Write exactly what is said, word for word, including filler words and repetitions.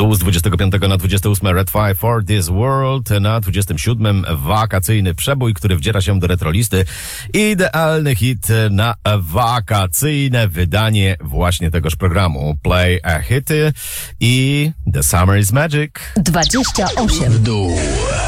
dół z dwudziestego piątego na dwudziesty ósmy Red Five for This World, na dwudziestym siódmym wakacyjny przebój, który wdziera się do retrolisty. Idealny hit na wakacyjne wydanie właśnie tegoż programu. Play a Hity i The Summer is Magic. dwadzieścia osiem w dół.